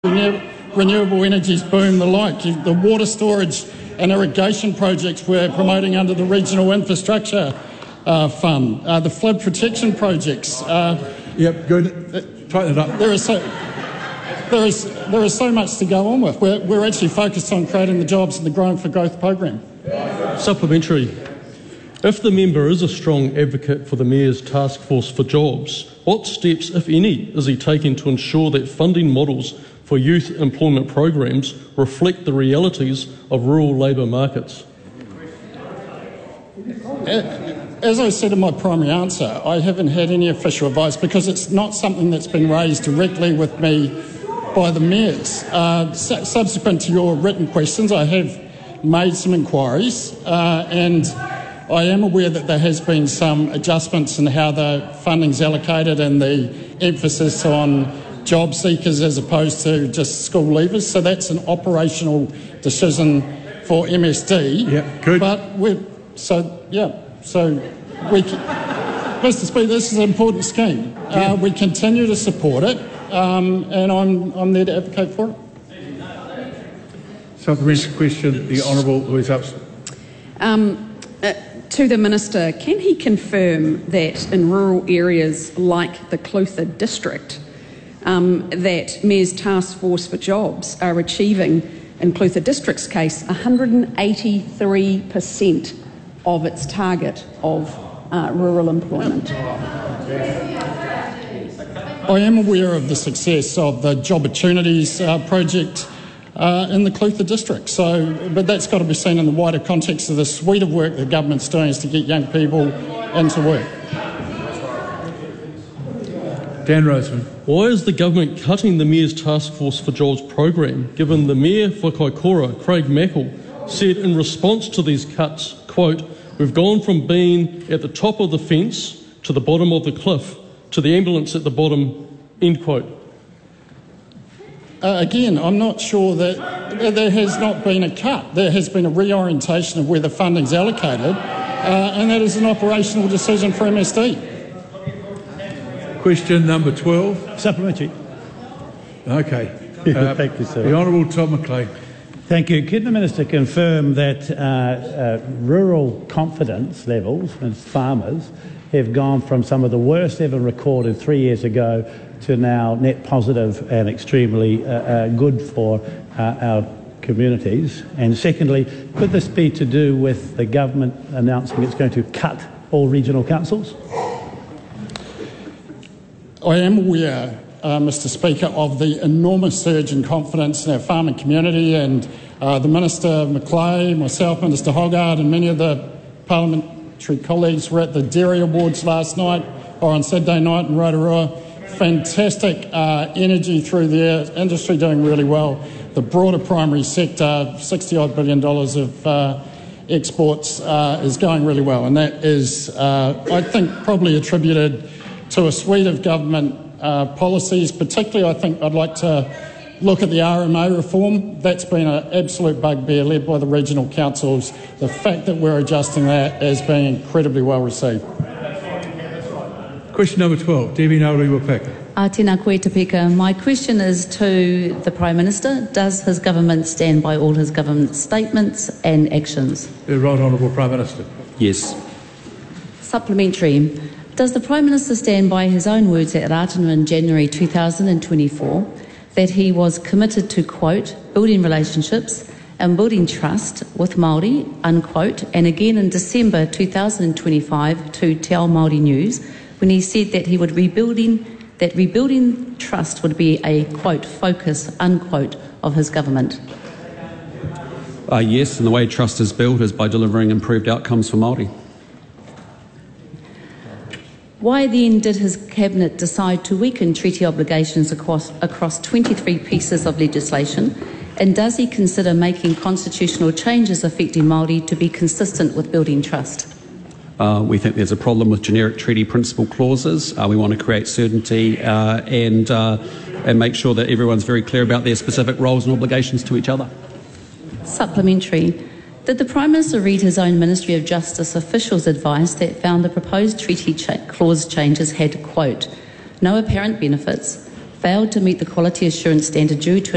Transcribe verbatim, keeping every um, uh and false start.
renewable energies boom, the like. The water storage and irrigation projects we're promoting under the Regional Infrastructure uh, Fund, uh, the flood protection projects. Uh, yep, good. Tighten it up. There is so, there is there is so much to go on with. We're we're actually focused on creating the jobs in the Growing for Growth program. Supplementary. If the member is a strong advocate for the Mayor's Task Force for Jobs, what steps, if any, is he taking to ensure that funding models for youth employment programs reflect the realities of rural labour markets? As I said in my primary answer, I haven't had any official advice because it's not something that's been raised directly with me by the mayors. Uh, su- subsequent to your written questions, I have made some inquiries uh, and I am aware that there has been some adjustments in how the funding's allocated and the emphasis on job seekers as opposed to just school leavers. So that's an operational decision for M S D. Yeah, good. But we're so yeah. So we, Mister Speaker, this is an important scheme. Yeah. Uh, we continue to support it, um, and I'm I'm there to advocate for it. Supplementary question, the Honourable Louise Upson. Um, uh, to the Minister, can he confirm that in rural areas like the Clutha district, um, that Mayor's Task Force for Jobs are achieving, in Clutha district's case, one hundred eighty-three percent of its target of uh, rural employment? I am aware of the success of the Job Opportunities uh, project uh, in the Clutha district. So, but that's got to be seen in the wider context of the suite of work the government's doing is to get young people into work. Dan Roseman. Why is the government cutting the Mayor's Task Force for Jobs program, given the Mayor for Kaikoura, Craig Mackle, said in response to these cuts, quote, "We've gone from being at the top of the fence to the bottom of the cliff to the ambulance at the bottom," end quote. Uh, again, I'm not sure that there has not been a cut. There has been a reorientation of where the funding's allocated, uh, and that is an operational decision for M S D. Question number twelve. Supplementary. Okay. Uh, Thank you, sir. The Honourable Tom McLean. Thank you. Can the Minister confirm that uh, uh, rural confidence levels and farmers have gone from some of the worst ever recorded three years ago to now net positive and extremely uh, uh, good for uh, our communities? And secondly, could this be to do with the government announcing it's going to cut all regional councils? I am aware, uh, Mister Speaker, of the enormous surge in confidence in our farming community, and uh, the Minister Macleay, myself, Minister Hoggard, and many of the parliamentary colleagues were at the Dairy Awards last night or on Saturday night in Rotorua. Fantastic uh, energy through there, industry doing really well. The broader primary sector, sixty odd billion dollars of uh, exports, uh, is going really well, and that is, uh, I think, probably attributed to a suite of government uh, policies. Particularly, I think I'd like to look at the R M A reform. That's been an absolute bugbear led by the regional councils. The fact that we're adjusting that is being incredibly well received. Question number twelve, Debbie Nauri-Wapaka. Uh, tēnā koe te peka. My question is to the Prime Minister. Does his government stand by all his government statements and actions? The Right Honourable Prime Minister. Yes. Supplementary. Does the Prime Minister stand by his own words at Ratana in January two thousand twenty-four that he was committed to, quote, building relationships and building trust with Māori, unquote, and again in December two thousand twenty-five to Te Ao Māori News when he said that he would rebuilding that rebuilding trust would be a, quote, focus, unquote, of his government? Uh, yes, and the way trust is built is by delivering improved outcomes for Māori. Why then did his cabinet decide to weaken treaty obligations across, across twenty-three pieces of legislation? And does he consider making constitutional changes affecting Māori to be consistent with building trust? Uh, we think there's a problem with generic treaty principle clauses. Uh, we want to create certainty uh, and, uh, and make sure that everyone's very clear about their specific roles and obligations to each other. Supplementary. Did the Prime Minister read his own Ministry of Justice officials' advice that found the proposed treaty cha- clause changes had, quote, no apparent benefits, failed to meet the quality assurance standard due to